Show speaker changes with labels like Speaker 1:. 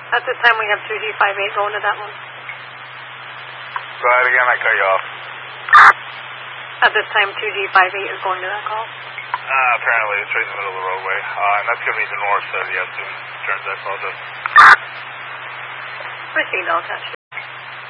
Speaker 1: At this time, we have 2G58 going to that one.
Speaker 2: Go ahead again, I cut you off.
Speaker 1: At this time, 2G58 is going to that call.
Speaker 2: Apparently, it's right in the middle of the roadway. And that's going to be the north, so yes, turns that call to.
Speaker 1: Proceed, I'll touch.